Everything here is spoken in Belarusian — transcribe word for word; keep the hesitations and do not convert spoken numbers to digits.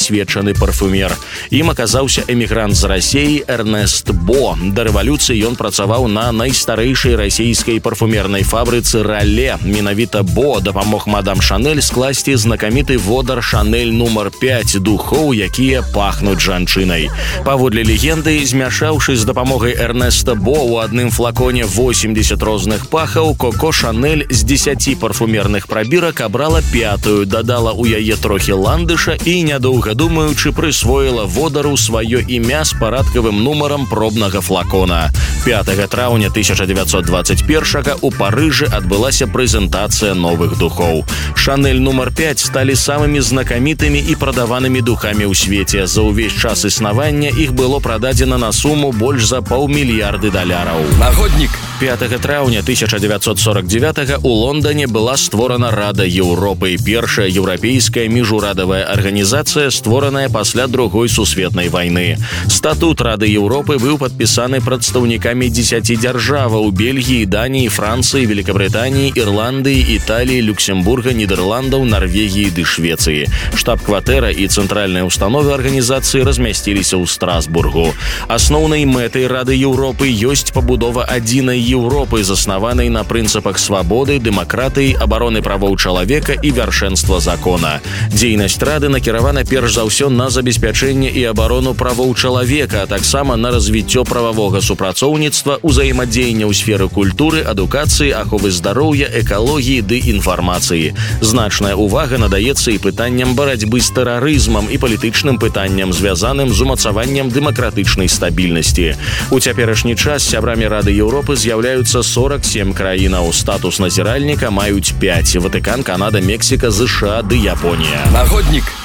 дасведчаны парфумер. Ім аказаўся эмігрант з Расеі Эрнест Бо. Да рэвалюцыі ён працаваў на найстарэйшай расійскай парфумернай фабрыцы Рале. Менавіта Бо дапамог мадам Шанель скласці знакаміты водар Шанель нумар пяць духоў, якія пахнуць жанчынай. Паводле легенды, змяшаўшы з дапамогай Эрнеста Бо ў адным флаконе восемьдесят розных пахаў, Коко Шанель з дзесяці парфумерных прабірак абрала пятую, дадала ў яе трохі ландыша і, нядоўга думаючы, прысвоіла водару сваё імя з парадкавым нумарам пробнага флакона. пятага траўня тысяча дзевяцьсот дваццаць першага у Парыжы адбылася прэзентацыя новых духоў. Шанель нумар пяць сталі самымі знакамітымі і прадаванымі духамі ў свеце. За ўвесь час існавання іх было прададзена на суму больш за паўмільярды даляраў. Нагоднік. пятага траўня тысяча дзевяцьсот сорок девятага у Лондоне была створана Рада Еўропы, першая еўрапейская міжурадавая арганізацыя, створаная пасля другой сусветнай вайны. Статут Рады Еўропы быў падпісаны прадстаўнікамі дзесяці дзяржаваў: Бельгіі, Даніі, Францыі, Великабрытаніі, Ірландыі, Італіі, Люксембурга, Нідерландаў, Нарвегіі ды Швецыі. Штаб-кватэра і цэнтральныя установы арганізацыі размясціліся ў Страсбургу. Асноўнай мэтай Рады Еўропы ёсць пабудова адзінай Еўропы, заснаванай на прынцыпах свабоды, дэмакратыі, абароны правоў чалавека і вяршэнства закона. Дзейнасць Рады накіравана перш за ўсё на забеспячэнне і абарону правоў чалавека, а таксама на развіццё прававога супрацоўніцтва, узаемадзеяння ў сферы культуры, адукацыі, аховы здароўя, экалогіі ды інфармацыі. Значная ўвага надаецца і пытанням барацьбы з тэрарызмам і палітычным пытанням, звязаным з умацаваннем дэмакратычнай стабільнасці. У цяперашні час сябрамі Рады Еўропы з'яўляюцца сорок сем краінаў. Статус назіральніка маюць пяць: Ватыкан, Канада, Мексіка, ЗША ды Японія. Нагоднік.